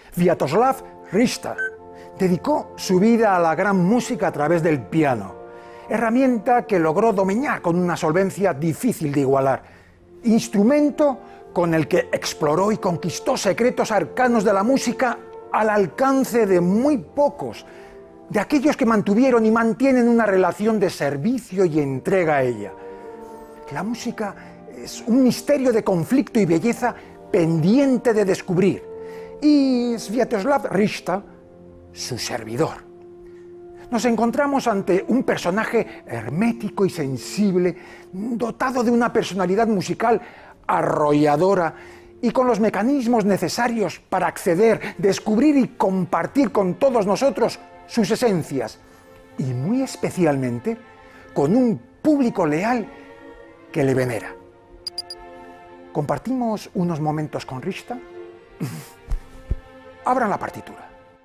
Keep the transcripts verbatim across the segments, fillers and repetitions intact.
Sviatoslav Richter dedicó su vida a la gran música a través del piano, herramienta que logró dominar con una solvencia difícil de igualar, instrumento con el que exploró y conquistó secretos arcanos de la música al alcance de muy pocos, de aquellos que mantuvieron y mantienen una relación de servicio y entrega a ella. La música es un misterio de conflicto y belleza pendiente de descubrir, y Sviatoslav Richter, su servidor. Nos encontramos ante un personaje hermético y sensible, dotado de una personalidad musical arrolladora y con los mecanismos necesarios para acceder, descubrir y compartir con todos nosotros sus esencias, y muy especialmente con un público leal que le venera. ¿Compartimos unos momentos con Richter? Abran la partitura.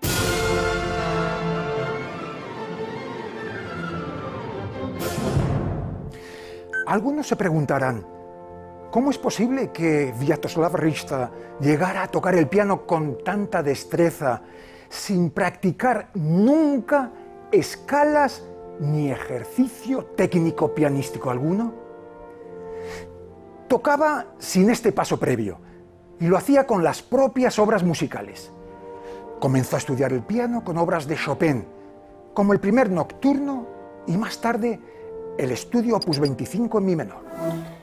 Algunos se preguntarán, ¿cómo es posible que Sviatoslav Richter llegara a tocar el piano con tanta destreza, sin practicar nunca escalas ni ejercicio técnico pianístico alguno? Tocaba sin este paso previo, y lo hacía con las propias obras musicales. Comenzó a estudiar el piano con obras de Chopin, como el primer nocturno y más tarde el estudio opus veinticinco en mi menor.